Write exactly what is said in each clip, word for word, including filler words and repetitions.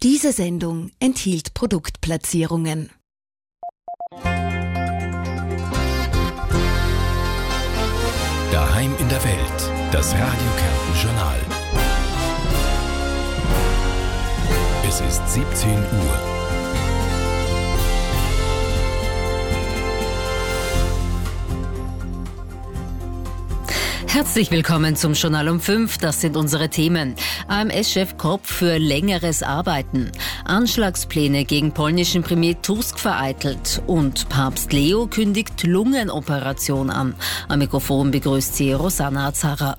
Diese Sendung enthielt Produktplatzierungen. Daheim in der Welt, das Radio Kärnten Journal. Es ist siebzehn Uhr. Herzlich willkommen zum Journal um fünf. Das sind unsere Themen. A M S-Chef Kopf für längeres Arbeiten. Anschlagspläne gegen polnischen Premier Tusk vereitelt. Und Papst Leo kündigt Lungenoperation an. Am Mikrofon begrüßt sie Rosanna Azara.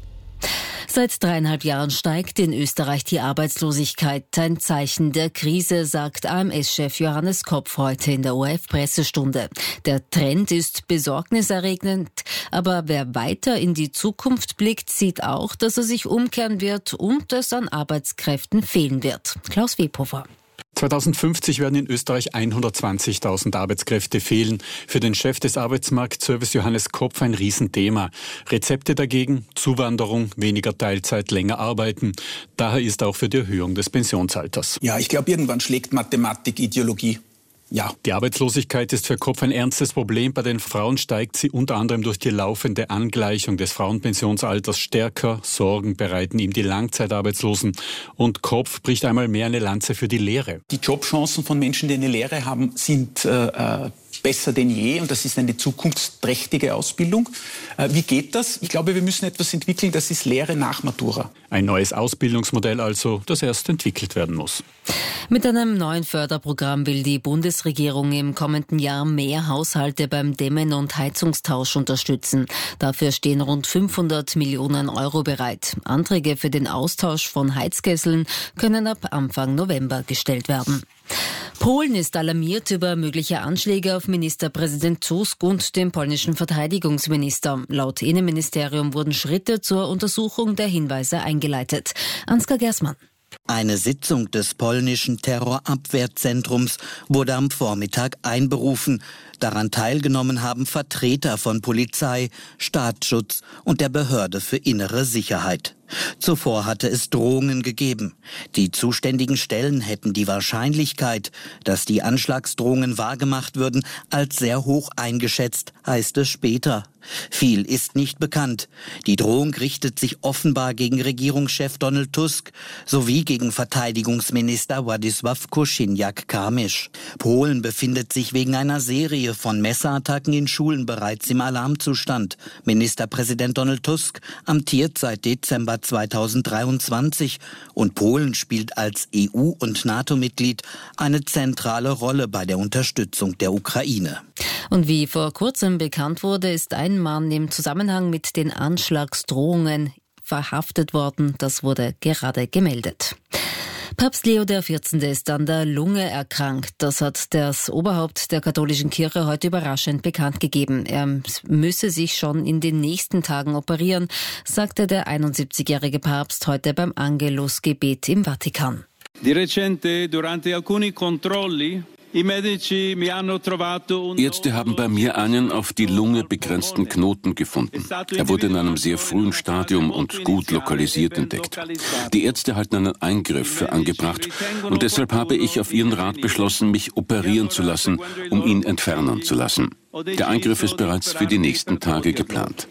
Seit dreieinhalb Jahren steigt in Österreich die Arbeitslosigkeit. Ein Zeichen der Krise, sagt A M S-Chef Johannes Kopf heute in der O R F-Pressestunde. Der Trend ist besorgniserregend, aber wer weiter in die Zukunft blickt, sieht auch, dass er sich umkehren wird und es an Arbeitskräften fehlen wird. Klaus Webhofer. zweitausendfünfzig werden in Österreich hundertzwanzigtausend Arbeitskräfte fehlen. Für den Chef des Arbeitsmarktservice Johannes Kopf ein Riesenthema. Rezepte dagegen: Zuwanderung, weniger Teilzeit, länger arbeiten. Daher ist auch für die Erhöhung des Pensionsalters. Ja, ich glaube, irgendwann schlägt Mathematik Ideologie. Ja. Die Arbeitslosigkeit ist für Kopf ein ernstes Problem. Bei den Frauen steigt sie unter anderem durch die laufende Angleichung des Frauenpensionsalters stärker. Sorgen bereiten ihm die Langzeitarbeitslosen. Und Kopf bricht einmal mehr eine Lanze für die Lehre. Die Jobchancen von Menschen, die eine Lehre haben, sind äh, besser denn je. Und das ist eine zukunftsträchtige Ausbildung. Äh, wie geht das? Ich glaube, wir müssen etwas entwickeln, das ist Lehre nach Matura. Ein neues Ausbildungsmodell also, das erst entwickelt werden muss. Mit einem neuen Förderprogramm will die Bundesregierung im kommenden Jahr mehr Haushalte beim Dämmen- und Heizungstausch unterstützen. Dafür stehen rund fünfhundert Millionen Euro bereit. Anträge für den Austausch von Heizkesseln können ab Anfang November gestellt werden. Polen ist alarmiert über mögliche Anschläge auf Ministerpräsident Tusk und den polnischen Verteidigungsminister. Laut Innenministerium wurden Schritte zur Untersuchung der Hinweise eingeleitet. Ansgar Gersmann. Eine Sitzung des polnischen Terrorabwehrzentrums wurde am Vormittag einberufen. Daran teilgenommen haben Vertreter von Polizei, Staatsschutz und der Behörde für innere Sicherheit. Zuvor hatte es Drohungen gegeben. Die zuständigen Stellen hätten die Wahrscheinlichkeit, dass die Anschlagsdrohungen wahrgemacht würden, als sehr hoch eingeschätzt, heißt es später. Viel ist nicht bekannt. Die Drohung richtet sich offenbar gegen Regierungschef Donald Tusk sowie gegen Verteidigungsminister Władysław Kosiniak-Kamysz. Polen befindet sich wegen einer Serie von Messerattacken in Schulen bereits im Alarmzustand. Ministerpräsident Donald Tusk amtiert seit Dezember zweitausenddreiundzwanzig und Polen spielt als E U- und NATO-Mitglied eine zentrale Rolle bei der Unterstützung der Ukraine. Und wie vor kurzem bekannt wurde, ist ein Mann im Zusammenhang mit den Anschlagsdrohungen verhaftet worden. Das wurde gerade gemeldet. Papst Leo der vierzehnte ist an der Lunge erkrankt. Das hat das Oberhaupt der katholischen Kirche heute überraschend bekannt gegeben. Er müsse sich schon in den nächsten Tagen operieren, sagte der einundsiebzigjährige Papst heute beim Angelusgebet im Vatikan. Di recente, durante alcuni controlli, Ärzte haben bei mir einen auf die Lunge begrenzten Knoten gefunden. Er wurde in einem sehr frühen Stadium und gut lokalisiert entdeckt. Die Ärzte halten einen Eingriff für angebracht und deshalb habe ich auf ihren Rat beschlossen, mich operieren zu lassen, um ihn entfernen zu lassen. Der Eingriff ist bereits für die nächsten Tage geplant.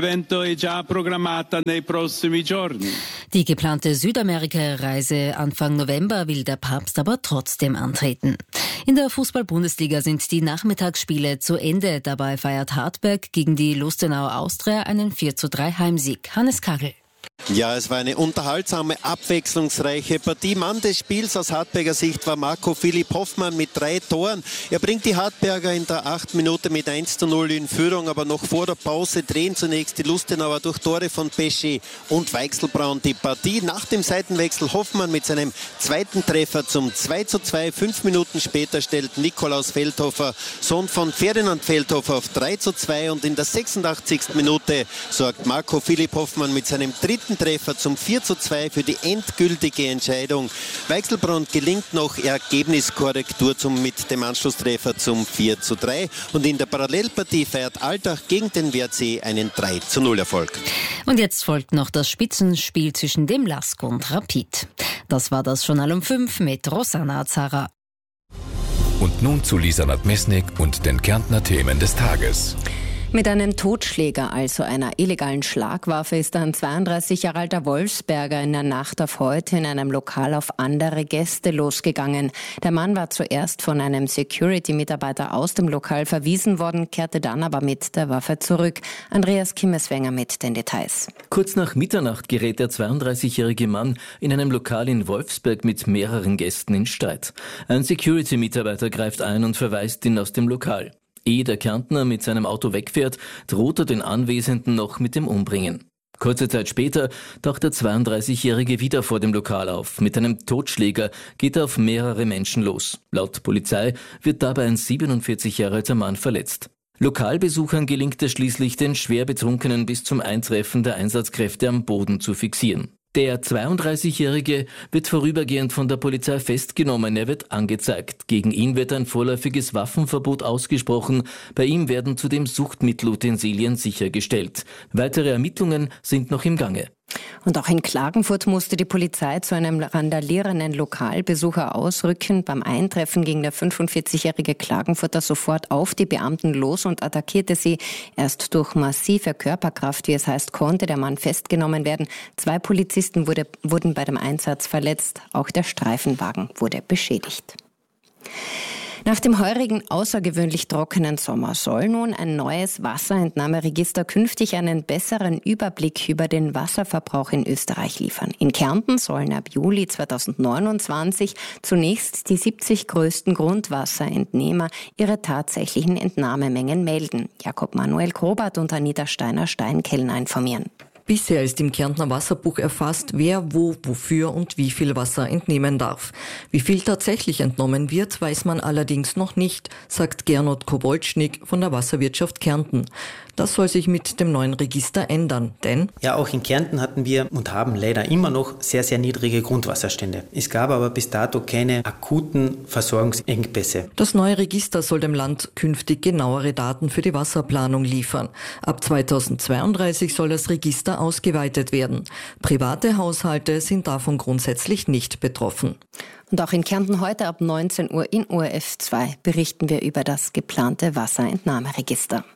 Die geplante Südamerika-Reise Anfang November will der Papst aber trotzdem antreten. In der Fußball-Bundesliga sind die Nachmittagsspiele zu Ende. Dabei feiert Hartberg gegen die Lustenauer Austria einen vier zu drei Heimsieg. Hannes Kagel. Ja, es war eine unterhaltsame, abwechslungsreiche Partie. Mann des Spiels aus Hartberger Sicht war Marco Philipp Hoffmann mit drei Toren. Er bringt die Hartberger in der achten Minute mit eins zu null in Führung, aber noch vor der Pause drehen zunächst die Lustenauer durch Tore von Pesce und Weichselbraun die Partie. Nach dem Seitenwechsel Hoffmann mit seinem zweiten Treffer zum zwei zu zwei. Fünf Minuten später stellt Nikolaus Feldhofer, Sohn von Ferdinand Feldhofer, auf drei zu zwei und in der sechsundachtzigsten Minute sorgt Marco Philipp Hoffmann mit seinem dritten Pfostentreffer zum vier zu zwei für die endgültige Entscheidung. Weichselbrunn gelingt noch Ergebniskorrektur zum, mit dem Anschlusstreffer zum vier zu drei. Und in der Parallelpartie feiert Altach gegen den W R C einen drei zu null Erfolg. Und jetzt folgt noch das Spitzenspiel zwischen dem Lask und Rapid. Das war das Journal um fünf mit Rosanna Azara. Und nun zu Lisa Nadmesnik und den Kärntner Themen des Tages. Mit einem Totschläger, also einer illegalen Schlagwaffe, ist ein zweiunddreißig Jahre alter Wolfsberger in der Nacht auf heute in einem Lokal auf andere Gäste losgegangen. Der Mann war zuerst von einem Security-Mitarbeiter aus dem Lokal verwiesen worden, kehrte dann aber mit der Waffe zurück. Andreas Kimmeswenger mit den Details. Kurz nach Mitternacht gerät der zweiunddreißigjährige Mann in einem Lokal in Wolfsberg mit mehreren Gästen in Streit. Ein Security-Mitarbeiter greift ein und verweist ihn aus dem Lokal. Ehe der Kärntner mit seinem Auto wegfährt, droht er den Anwesenden noch mit dem Umbringen. Kurze Zeit später taucht der zweiunddreißigjährige wieder vor dem Lokal auf. Mit einem Totschläger geht er auf mehrere Menschen los. Laut Polizei wird dabei ein siebenundvierzig Jahre alter Mann verletzt. Lokalbesuchern gelingt es schließlich, den schwer Betrunkenen bis zum Eintreffen der Einsatzkräfte am Boden zu fixieren. Der zweiunddreißigjährige wird vorübergehend von der Polizei festgenommen, er wird angezeigt. Gegen ihn wird ein vorläufiges Waffenverbot ausgesprochen. Bei ihm werden zudem Suchtmittelutensilien sichergestellt. Weitere Ermittlungen sind noch im Gange. Und auch in Klagenfurt musste die Polizei zu einem randalierenden Lokalbesucher ausrücken. Beim Eintreffen ging der fünfundvierzigjährige Klagenfurter sofort auf die Beamten los und attackierte sie. Erst durch massive Körperkraft, wie es heißt, konnte der Mann festgenommen werden. Zwei Polizisten wurde, wurden bei dem Einsatz verletzt. Auch der Streifenwagen wurde beschädigt. Nach dem heurigen außergewöhnlich trockenen Sommer soll nun ein neues Wasserentnahmeregister künftig einen besseren Überblick über den Wasserverbrauch in Österreich liefern. In Kärnten sollen ab Juli zweitausendneunundzwanzig zunächst die siebzig größten Grundwasserentnehmer ihre tatsächlichen Entnahmemengen melden. Jakob Manuel Grobart und Anita Steiner-Steinkellner informieren. Bisher ist im Kärntner Wasserbuch erfasst, wer wo, wofür und wie viel Wasser entnehmen darf. Wie viel tatsächlich entnommen wird, weiß man allerdings noch nicht, sagt Gernot Koboltschnik von der Wasserwirtschaft Kärnten. Das soll sich mit dem neuen Register ändern, denn... Ja, auch in Kärnten hatten wir und haben leider immer noch sehr, sehr niedrige Grundwasserstände. Es gab aber bis dato keine akuten Versorgungsengpässe. Das neue Register soll dem Land künftig genauere Daten für die Wasserplanung liefern. Ab zweitausendzweiunddreißig soll das Register ausgeweitet werden. Private Haushalte sind davon grundsätzlich nicht betroffen. Und auch in Kärnten heute ab neunzehn Uhr in O R F zwei berichten wir über das geplante Wasserentnahmeregister.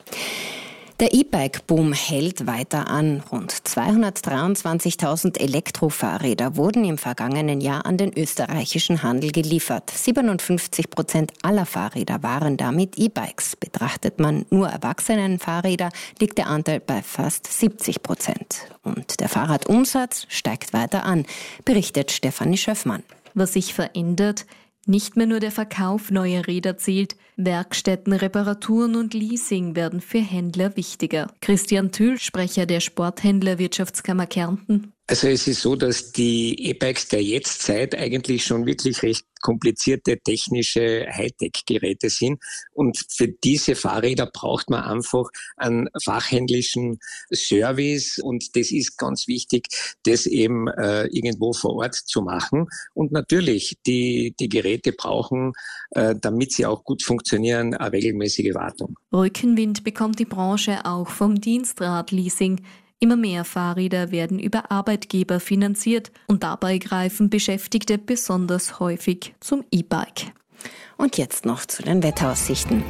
Der E-Bike-Boom hält weiter an. Rund zweihundertdreiundzwanzigtausend Elektrofahrräder wurden im vergangenen Jahr an den österreichischen Handel geliefert. siebenundfünfzig Prozent aller Fahrräder waren damit E-Bikes. Betrachtet man nur Erwachsenenfahrräder, liegt der Anteil bei fast siebzig Prozent. Und der Fahrradumsatz steigt weiter an, berichtet Stefanie Schöffmann. Was sich verändert? Nicht mehr nur der Verkauf neuer Räder zählt, Werkstätten, Reparaturen und Leasing werden für Händler wichtiger. Christian Thül, Sprecher der Sporthändler-Wirtschaftskammer Kärnten. Also es ist so, dass die E-Bikes der Jetztzeit eigentlich schon wirklich recht komplizierte technische Hightech-Geräte sind. Und für diese Fahrräder braucht man einfach einen fachhändlischen Service. Und das ist ganz wichtig, das eben äh, irgendwo vor Ort zu machen. Und natürlich, die, die Geräte brauchen, äh, damit sie auch gut funktionieren, eine regelmäßige Wartung. Rückenwind bekommt die Branche auch vom Dienstradleasing. Immer mehr Fahrräder werden über Arbeitgeber finanziert und dabei greifen Beschäftigte besonders häufig zum E-Bike. Und jetzt noch zu den Wetteraussichten.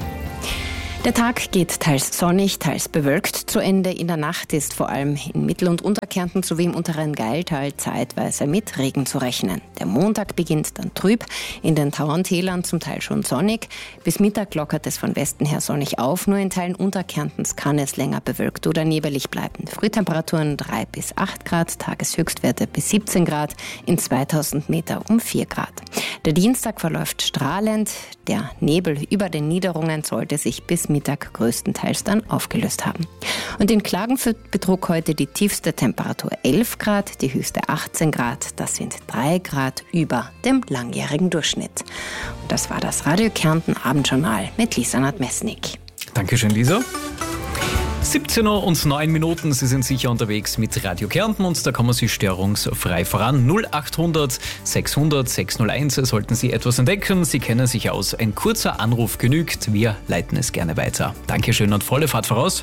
Der Tag geht teils sonnig, teils bewölkt zu Ende. In der Nacht ist vor allem in Mittel- und Unterkärnten sowie im unteren Gailtal zeitweise mit Regen zu rechnen. Der Montag beginnt dann trüb, in den Tauerntälern zum Teil schon sonnig. Bis Mittag lockert es von Westen her sonnig auf. Nur in Teilen Unterkärntens kann es länger bewölkt oder nebelig bleiben. Frühtemperaturen drei bis acht Grad, Tageshöchstwerte bis siebzehn Grad, in zweitausend Meter um vier Grad. Der Dienstag verläuft strahlend. Der Nebel über den Niederungen sollte sich bis Mittag größtenteils dann aufgelöst haben. Und in Klagenfurt betrug heute die tiefste Temperatur elf Grad, die höchste achtzehn Grad. Das sind drei Grad über dem langjährigen Durchschnitt. Und das war das Radio Kärnten Abendjournal mit Lisa Nadmesnik. Dankeschön, Lisa. siebzehn Uhr und neun Minuten, Sie sind sicher unterwegs mit Radio Kärnten und da kommen Sie störungsfrei voran. null achthundert sechshundert sechshunderteins sollten Sie etwas entdecken. Sie kennen sich aus. Ein kurzer Anruf genügt. Wir leiten es gerne weiter. Dankeschön und volle Fahrt voraus.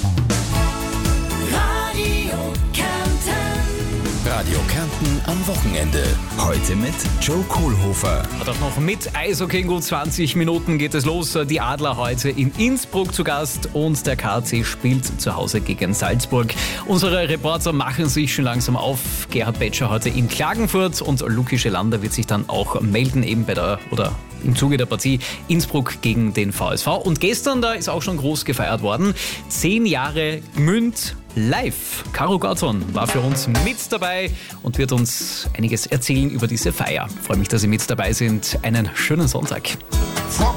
Radio Kärnten am Wochenende. Heute mit Joe Kohlhofer. Und auch noch mit Eishockey in gut zwanzig Minuten geht es los. Die Adler heute in Innsbruck zu Gast und der K C spielt zu Hause gegen Salzburg. Unsere Reporter machen sich schon langsam auf. Gerhard Betscher heute in Klagenfurt und Luki Schelander wird sich dann auch melden, eben bei der oder im Zuge der Partie Innsbruck gegen den V S V. Und gestern, da ist auch schon groß gefeiert worden, zehn Jahre Gmünd live. Caro Gauton war für uns mit dabei und wird uns einiges erzählen über diese Feier. Ich freue mich, dass Sie mit dabei sind. Einen schönen Sonntag.